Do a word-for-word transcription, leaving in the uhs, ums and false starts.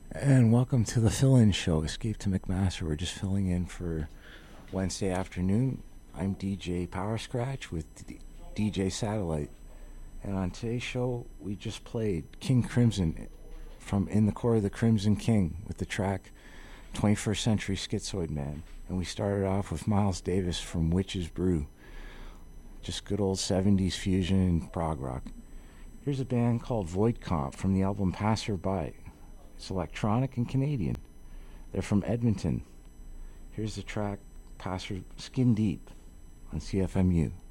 And welcome to the fill-in show, Escape to McMaster. We're just filling in for Wednesday afternoon. I'm D J Power Scratch with D- DJ Satellite. And on today's show, we just played King Crimson from In the Core of the Crimson King with the track twenty-first Century Schizoid Man. And we started off with Miles Davis from Witch's Brew. Just good old seventies fusion and prog rock. Here's a band called Void Comp from the album Passerby. It's electronic and Canadian. They're from Edmonton. Here's the track Passer Skin Deep on C F M U.